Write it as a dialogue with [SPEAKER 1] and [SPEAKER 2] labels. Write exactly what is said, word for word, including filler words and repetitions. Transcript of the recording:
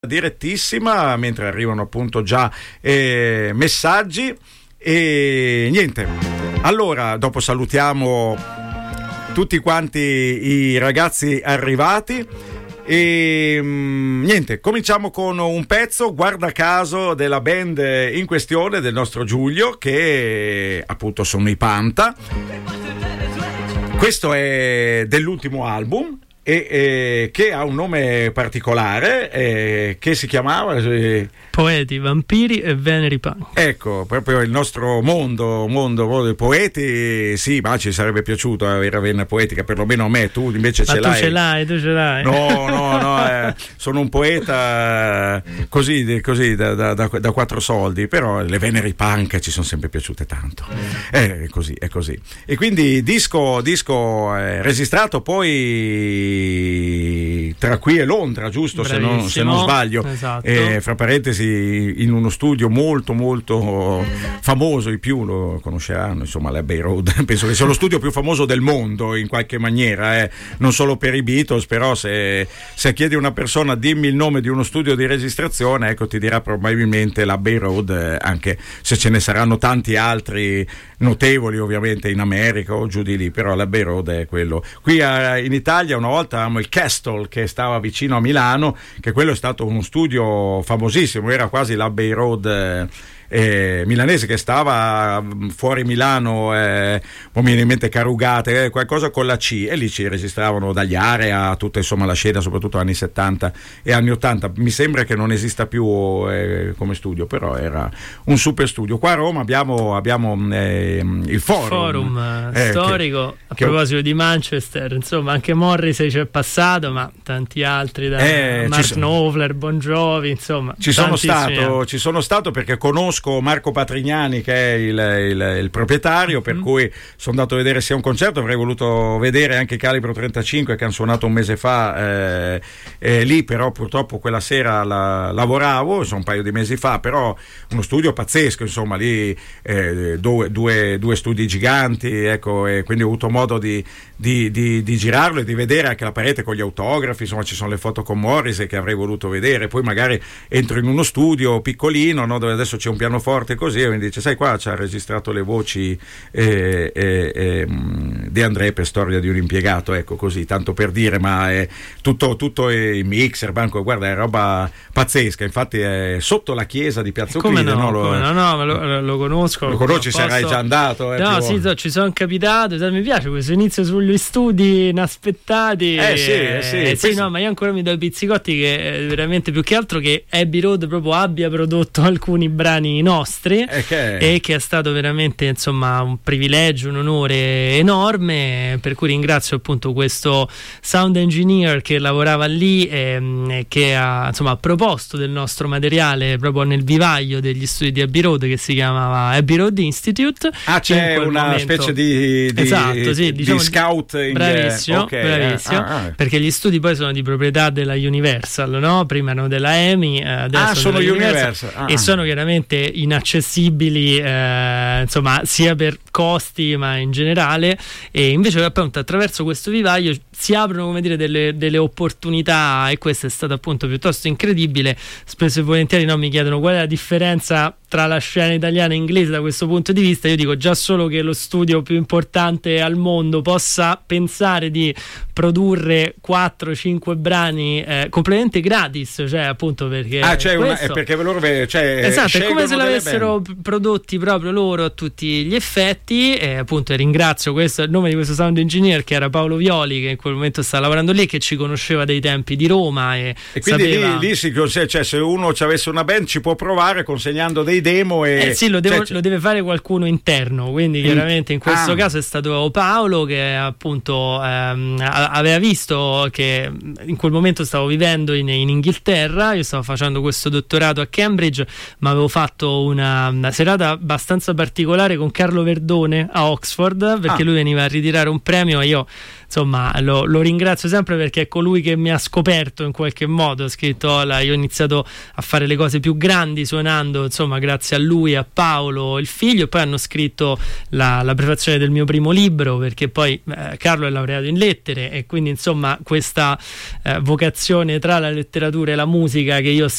[SPEAKER 1] direttissima mentre arrivano appunto già eh, messaggi e niente, allora dopo salutiamo tutti quanti i ragazzi arrivati e mh, niente, cominciamo con un pezzo guarda caso della band in questione del nostro Giulio, che appunto sono i Panta. Questo è dell'ultimo album e eh, che ha un nome particolare eh, che si chiamava eh,
[SPEAKER 2] Poeti, Vampiri e Veneri Punk.
[SPEAKER 1] Ecco, proprio il nostro mondo, mondo, mondo dei poeti. Sì, ma ci sarebbe piaciuto avere vena poetica, perlomeno a me. Tu invece
[SPEAKER 2] ma
[SPEAKER 1] ce
[SPEAKER 2] tu
[SPEAKER 1] l'hai.
[SPEAKER 2] ce l'hai, tu ce l'hai.
[SPEAKER 1] No, no, no, eh, sono un poeta così, così da, da, da, da quattro soldi, però le Veneri Punk ci sono sempre piaciute tanto. È così, è così. E quindi disco, disco eh, registrato poi tra qui e Londra, giusto? Se non, se non sbaglio.
[SPEAKER 2] Esatto.
[SPEAKER 1] Eh, fra parentesi, in uno studio molto molto famoso, i più lo conosceranno, insomma, l'Abbey Road. Penso che sia lo studio più famoso del mondo in qualche maniera, eh. Non solo per i Beatles, però se, se chiedi a una persona dimmi il nome di uno studio di registrazione, ecco, ti dirà probabilmente l'Abbey Road, eh, anche se ce ne saranno tanti altri notevoli ovviamente in America o giù di lì, però l'Abbey Road è quello. Qui a, in Italia una volta avevamo il Castle che stava vicino a Milano, che quello è stato uno studio famosissimo, era quasi l'Abbey Road eh, eh, milanese, che stava fuori Milano, eh, mi viene in mente Carugate, eh, qualcosa con la C, e lì ci registravano dagli Area, tutta insomma la scena, soprattutto anni settanta e anni ottanta. Mi sembra che non esista più eh, come studio, però era un super studio. Qua a Roma abbiamo, abbiamo eh, il Forum,
[SPEAKER 2] forum
[SPEAKER 1] eh,
[SPEAKER 2] storico,
[SPEAKER 1] che,
[SPEAKER 2] a
[SPEAKER 1] che,
[SPEAKER 2] proposito di Manchester, insomma anche Morrissey c'è passato, ma tanti altri, da
[SPEAKER 1] eh,
[SPEAKER 2] Mark Knopfler, Bon Jovi, insomma
[SPEAKER 1] ci sono stato, ci sono stato perché conosco Marco Patrignani, che è il, il, il proprietario, per mm. cui sono andato a vedere sia un concerto, avrei voluto vedere anche Calibro trentacinque che hanno suonato un mese fa eh, eh, lì, però purtroppo quella sera la, lavoravo, insomma un paio di mesi fa, però uno studio pazzesco, insomma lì eh, due, due, due studi giganti, ecco, e quindi ho avuto modo di, di, di, di girarlo e di vedere anche la parete con gli autografi, insomma ci sono le foto con Morrissey che avrei voluto vedere. Poi magari entro in uno studio piccolino, no, dove adesso c'è un pianoforte così, e mi dice sai qua ci ha registrato le voci eh, eh, eh, De André per Storia di un impiegato, ecco, così tanto per dire, ma è tutto, tutto il mixer, banco, guarda, è roba pazzesca, infatti è sotto la chiesa di Piazza
[SPEAKER 2] come
[SPEAKER 1] Euclide,
[SPEAKER 2] no,
[SPEAKER 1] no? Lo,
[SPEAKER 2] come no, no, lo, lo conosco,
[SPEAKER 1] lo conosci, sarai già andato, eh,
[SPEAKER 2] no,
[SPEAKER 1] più...
[SPEAKER 2] sì, so, ci sono capitato, mi piace questo inizio sugli studi inaspettati,
[SPEAKER 1] eh sì, eh sì,
[SPEAKER 2] eh, sì, no, ma io ancora mi do i pizzicotti che eh, veramente, più che altro, che Abbey Road proprio abbia prodotto alcuni brani nostri,
[SPEAKER 1] eh, che...
[SPEAKER 2] e che è stato veramente insomma un privilegio, un onore enorme, per cui ringrazio appunto questo sound engineer che lavorava lì e che ha insomma proposto del nostro materiale proprio nel vivaio degli studi di Abbey Road, che si chiamava Abbey Road Institute.
[SPEAKER 1] Ah, c'è una momento... specie di, di,
[SPEAKER 2] esatto, sì, diciamo,
[SPEAKER 1] di scout in...
[SPEAKER 2] bravissimo, okay. bravissimo
[SPEAKER 1] ah, ah.
[SPEAKER 2] perché gli studi poi sono di proprietà della Universal, no? Prima erano della EMI, adesso
[SPEAKER 1] ah, sono
[SPEAKER 2] Universal,
[SPEAKER 1] Universal. Ah,
[SPEAKER 2] e sono chiaramente inaccessibili eh, insomma sia per costi ma in generale, e invece appunto attraverso questo vivaio si aprono, come dire, delle, delle opportunità, e questo è stato appunto piuttosto incredibile. Spesso e volentieri, no, mi chiedono qual è la differenza tra la scena italiana e inglese da questo punto di vista. Io dico già solo che lo studio più importante al mondo possa pensare di produrre quattro cinque brani eh, completamente gratis, cioè appunto perché
[SPEAKER 1] ah, cioè
[SPEAKER 2] questo...
[SPEAKER 1] una, è perché loro cioè,
[SPEAKER 2] esatto, è come se l'avessero
[SPEAKER 1] band.
[SPEAKER 2] prodotti proprio loro a tutti gli effetti, e appunto ringrazio questo, il nome di questo sound engineer, che era Paolo Violi, che in quel momento sta lavorando lì, che ci conosceva dei tempi di Roma, e,
[SPEAKER 1] e quindi
[SPEAKER 2] sapeva...
[SPEAKER 1] lì, lì si, cioè, se uno ci avesse una band ci può provare consegnando dei demo e
[SPEAKER 2] eh sì, lo, devo,
[SPEAKER 1] cioè,
[SPEAKER 2] lo deve fare qualcuno interno, quindi in... chiaramente in questo
[SPEAKER 1] ah.
[SPEAKER 2] caso è stato Paolo, che appunto ehm, aveva visto che in quel momento stavo vivendo in, in Inghilterra, io stavo facendo questo dottorato a Cambridge, ma avevo fatto una, una serata abbastanza particolare con Carlo Verdone a Oxford, perché ah. lui veniva a ritirare un premio e io insomma lo lo, lo ringrazio sempre perché è colui che mi ha scoperto in qualche modo. Ho scritto: Ola, io ho iniziato a fare le cose più grandi suonando, insomma, grazie a lui, a Paolo, il figlio, e poi hanno scritto la, la prefazione del mio primo libro, perché poi eh, Carlo è laureato in lettere, e quindi insomma questa eh, vocazione tra la letteratura e la musica che io ho